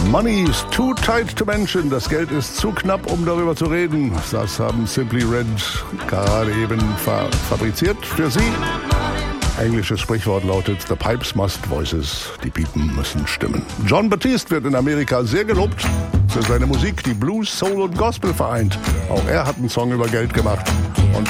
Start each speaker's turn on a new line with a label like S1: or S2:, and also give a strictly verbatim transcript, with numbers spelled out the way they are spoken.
S1: Money is too tight to mention. Das Geld ist zu knapp, um darüber zu reden. Das haben Simply Red gerade eben fa- fabriziert für Sie. Englisches Sprichwort lautet: The pipes must voices. Die Piepen müssen stimmen. Jon Batiste wird in Amerika sehr gelobt für seine Musik, die Blues, Soul und Gospel vereint. Auch er hat einen Song über Geld gemacht.